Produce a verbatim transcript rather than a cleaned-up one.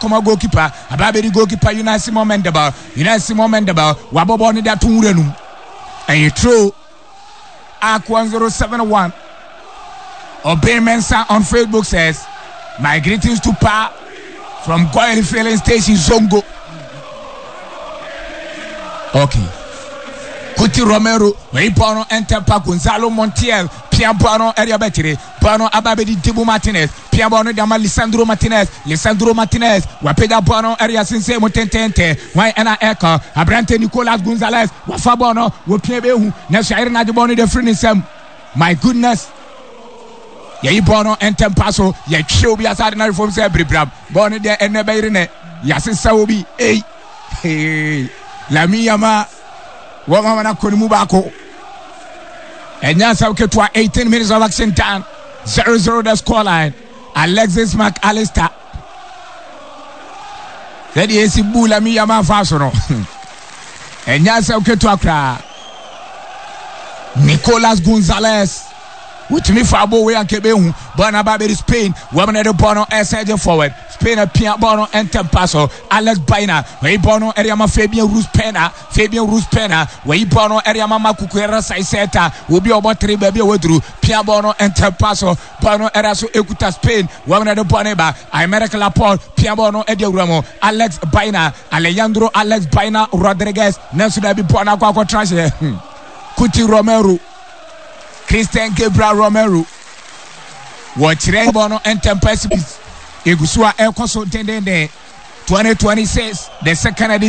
Akoma goalkeeper Ababedi goalkeeper Unai Simon Mendebal Unai Simon Mendebal wabobo ni da tunwurenum and you throw Arc one zero seven one Obey Mensa on Facebook says my greetings to Pa from Goyle Filling Station Zongo. Okay. Kuti Romero, Weibono enter Pa Gonzalo Montiel, Piabono area Betty, Bono Ababedi Tibu Martinez, Piabono Dama Lisandro Martinez, Lisandro Martinez, Wapeda Bono area Sinse Motentente, Why Anna Eka, Abrante Nicolas Gonzalez, Wafabono, Wapebehu, Nashairna de Boni de Frinisem. My goodness. Ye bono entem paso ye show bi asade na reform say bribram bono de enne bayirene yasesa obi eh hey Lami Yama wo mama na konimu ba ko enya sa oketwa eighteen minutes of action time zero zero the score line Alexis McAllister said yes bu Lami Yama fa so no enya sa oketwa kra Nicolas Gonzalez with me for abo we anke behu Bona Babedi Spain woman de bono essage forward Spain a pia bono entem paso Alex Baina we bono area ma Fabian Rus Pena Fabian Rus Pena we bono area ma Makukwera Saiseta obi obotri baby wedru pia bono entem paso bono area so ekuta Spain woman de boneba America Laporte pia bono ede uramo Alex Baina Alejandro Alex Baina Rodriguez Nelson Dabi bono kwa kwa transfer Kuti Romero Christian Gabriel Romero watch Bono and Tempest Igusua Elcoso Tendende twenty twenty-six the second edition